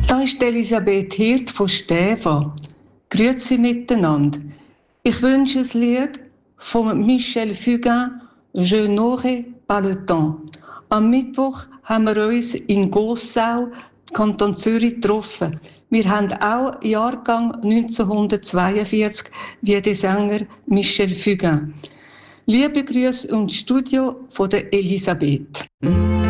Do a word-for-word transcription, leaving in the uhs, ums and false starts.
Da ist Elisabeth Hirt von Stäfa. Grüezi miteinander. Ich wünsche ein Lied von Michel Fugain, «Je n'aurai pas le temps». Am Mittwoch haben wir uns in Gossau, Kanton Zürich, getroffen. Wir haben auch Jahrgang neunzehnhundertzweiundvierzig wie der Sänger Michel Fugain. Liebe Grüße ins Studio von der Elisabeth.